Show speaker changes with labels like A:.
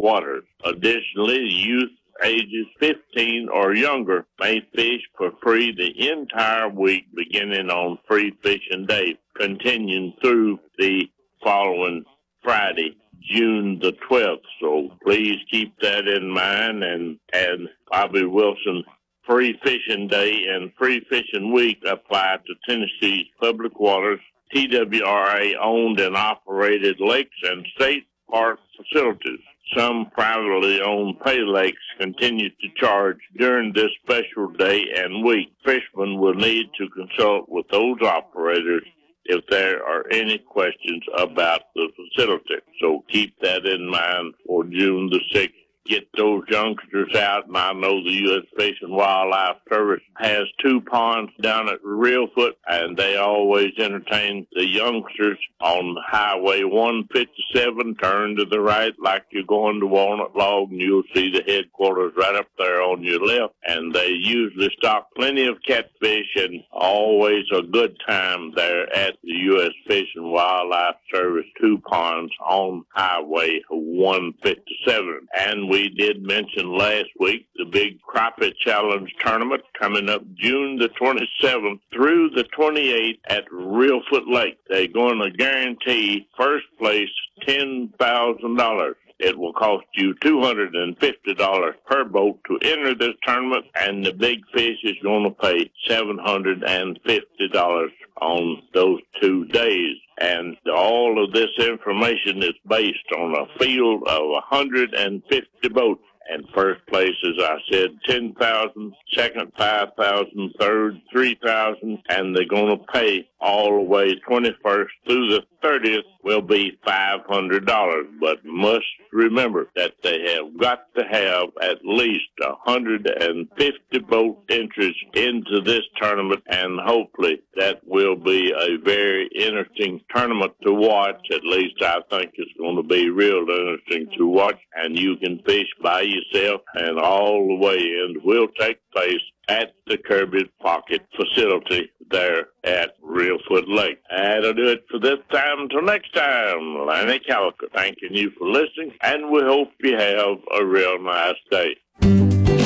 A: waters. Additionally, youth ages 15 or younger may fish for free the entire week beginning on Free Fishing Day, continuing through the following Friday, June the 12th. So please keep that in mind. And Bobby Wilson, Free Fishing Day and Free Fishing Week apply to Tennessee's public waters, TWRA owned and operated lakes and state park facilities. Some privately owned pay lakes continue to charge during this special day and week. Fishermen will need to consult with those operators if there are any questions about the facility. So keep that in mind for June the 6th. Get those youngsters out, and I know the U.S. Fish and Wildlife Service has 2 ponds down at Reelfoot, and they always entertain the youngsters on Highway 157. Turn to the right like you're going to Walnut Log, and you'll see the headquarters right up there on your left, and they usually stock plenty of catfish, and always a good time there at the U.S. Fish and Wildlife Service 2 ponds on Highway 157. And we did mention last week the big Crappie Challenge tournament coming up June the 27th through the 28th at Reelfoot Lake. They're going to guarantee first place $10,000. It will cost you $250 per boat to enter this tournament, and the big fish is going to pay $750 on those 2 days. And all of this information is based on a field of 150 boats. And first place, as I said, $10,000, second $5,000, third $3,000, and they're going to pay all the way 21st through the 30th will be $500. But must remember that they have got to have at least 150 boat entries into this tournament, and hopefully that will be a very interesting tournament to watch. At least I think it's going to be real interesting to watch, and you can fish by yourself, and all the weigh-ins will take place at the Kirby Pocket facility there at Reelfoot Lake. That'll do it for this time. Until next time, Lanny Calico thanking you for listening, and we hope you have a real nice day.